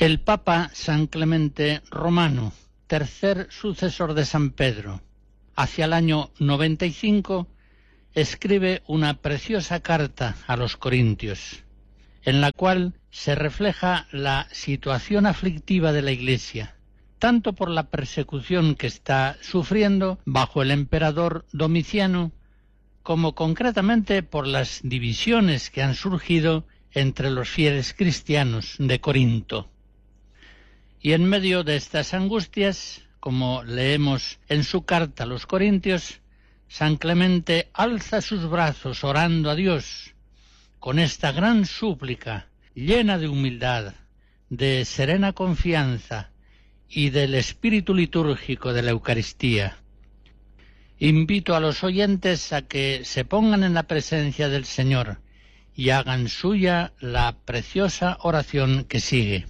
El Papa San Clemente Romano, tercer sucesor de San Pedro, hacia el año 95, escribe una preciosa carta a los corintios, en la cual se refleja la situación aflictiva de la Iglesia, tanto por la persecución que está sufriendo bajo el emperador Domiciano, como concretamente por las divisiones que han surgido entre los fieles cristianos de Corinto. Y en medio de estas angustias, como leemos en su carta a los corintios, San Clemente alza sus brazos orando a Dios con esta gran súplica llena de humildad, de serena confianza y del espíritu litúrgico de la Eucaristía. Invito a los oyentes a que se pongan en la presencia del Señor y hagan suya la preciosa oración que sigue.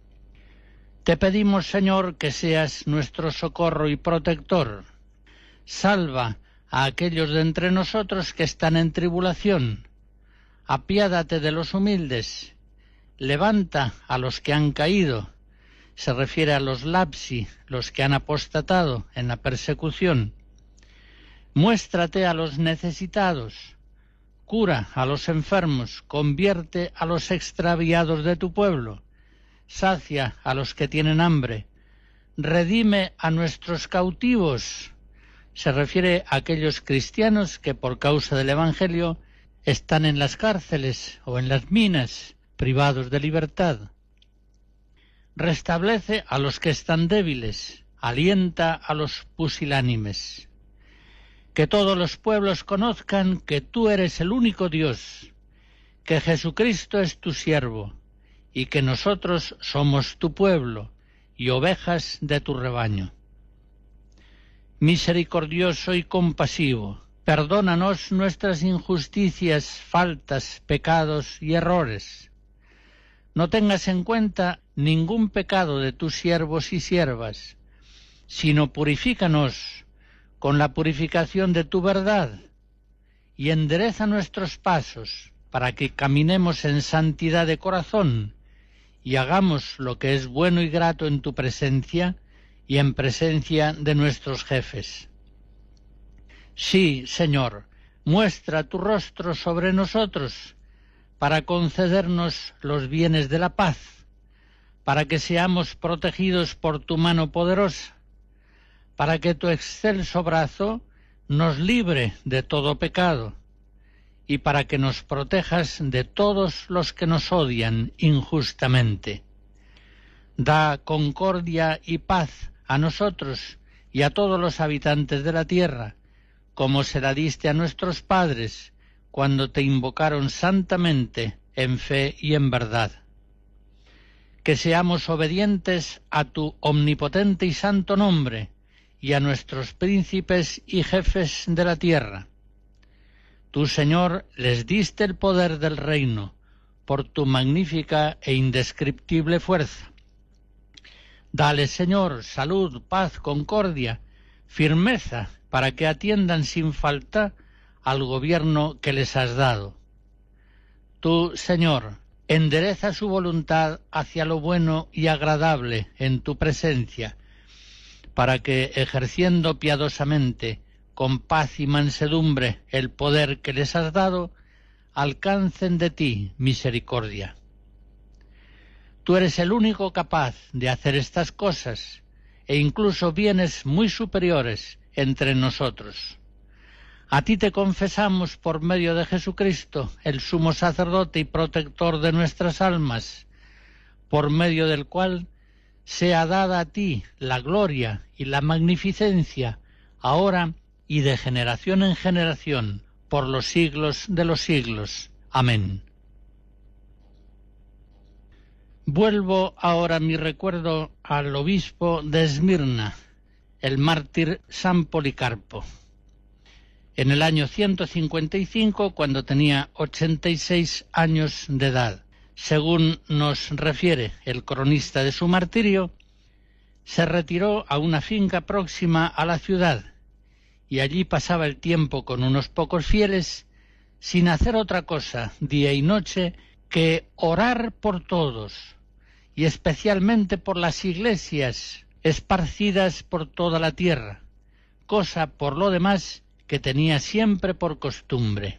Te pedimos, Señor, que seas nuestro socorro y protector. Salva a aquellos de entre nosotros que están en tribulación. Apiádate de los humildes. Levanta a los que han caído. Se refiere a los lapsi, los que han apostatado en la persecución. Muéstrate a los necesitados. Cura a los enfermos. Convierte a los extraviados de tu pueblo. Sacia a los que tienen hambre, redime a nuestros cautivos. Se refiere a aquellos cristianos que por causa del Evangelio están en las cárceles o en las minas, privados de libertad. Restablece a los que están débiles, alienta a los pusilánimes. Que todos los pueblos conozcan que tú eres el único Dios, que Jesucristo es tu siervo, y que nosotros somos tu pueblo y ovejas de tu rebaño. Misericordioso y compasivo, perdónanos nuestras injusticias, faltas, pecados y errores. No tengas en cuenta ningún pecado de tus siervos y siervas, sino purifícanos con la purificación de tu verdad y endereza nuestros pasos para que caminemos en santidad de corazón y hagamos lo que es bueno y grato en tu presencia y en presencia de nuestros jefes. Sí, Señor, muestra tu rostro sobre nosotros para concedernos los bienes de la paz, para que seamos protegidos por tu mano poderosa, para que tu excelso brazo nos libre de todo pecado, y para que nos protejas de todos los que nos odian injustamente. Da concordia y paz a nosotros y a todos los habitantes de la tierra, como se la diste a nuestros padres cuando te invocaron santamente en fe y en verdad. Que seamos obedientes a tu omnipotente y santo nombre y a nuestros príncipes y jefes de la tierra. Tú, Señor, les diste el poder del reino por tu magnífica e indescriptible fuerza. Dale, Señor, salud, paz, concordia, firmeza, para que atiendan sin falta al gobierno que les has dado. Tú, Señor, endereza su voluntad hacia lo bueno y agradable en tu presencia, para que, ejerciendo piadosamente, con paz y mansedumbre el poder que les has dado, alcancen de ti misericordia. Tú eres el único capaz de hacer estas cosas, e incluso bienes muy superiores entre nosotros. A ti te confesamos por medio de Jesucristo, el sumo sacerdote y protector de nuestras almas, por medio del cual sea dada a ti la gloria y la magnificencia, ahora y de generación en generación, por los siglos de los siglos. Amén. Vuelvo ahora mi recuerdo al obispo de Esmirna, el mártir San Policarpo. En el año 155, cuando tenía 86 años de edad, según nos refiere el cronista de su martirio, se retiró a una finca próxima a la ciudad, y allí pasaba el tiempo con unos pocos fieles, sin hacer otra cosa día y noche que orar por todos y especialmente por las iglesias esparcidas por toda la tierra, cosa por lo demás que tenía siempre por costumbre.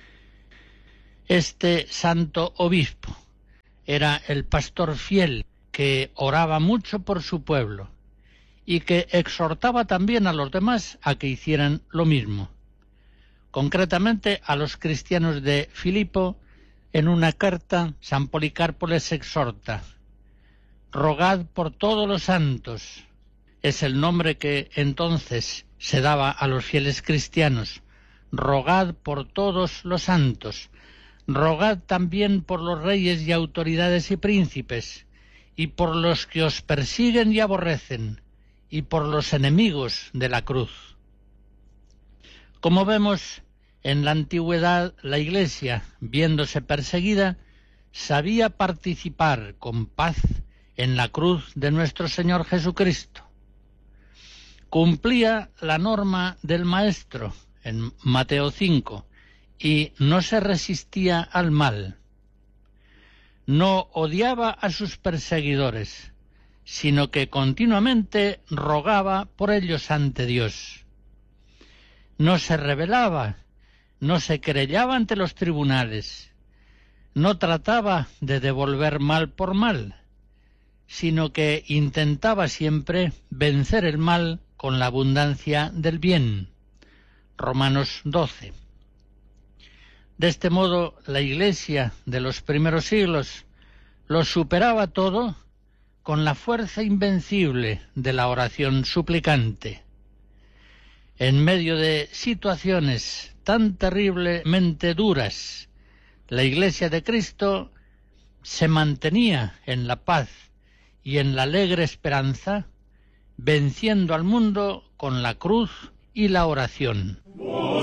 Este santo obispo era el pastor fiel que oraba mucho por su pueblo y que exhortaba también a los demás a que hicieran lo mismo. Concretamente a los cristianos de Filipo, en una carta, San Policarpo les exhorta: rogad por todos los santos. Es el nombre que entonces se daba a los fieles cristianos. Rogad por todos los santos. Rogad también por los reyes y autoridades y príncipes, y por los que os persiguen y aborrecen, y por los enemigos de la cruz. Como vemos, en la antigüedad la Iglesia, viéndose perseguida, sabía participar con paz en la cruz de nuestro Señor Jesucristo. Cumplía la norma del Maestro en Mateo 5 y no se resistía al mal. No odiaba a sus perseguidores, sino que continuamente rogaba por ellos ante Dios. No se rebelaba, no se querellaba ante los tribunales, no trataba de devolver mal por mal, sino que intentaba siempre vencer el mal con la abundancia del bien. Romanos 12. De este modo, la Iglesia de los primeros siglos lo superaba todo con la fuerza invencible de la oración suplicante. En medio de situaciones tan terriblemente duras, la Iglesia de Cristo se mantenía en la paz y en la alegre esperanza, venciendo al mundo con la cruz y la oración.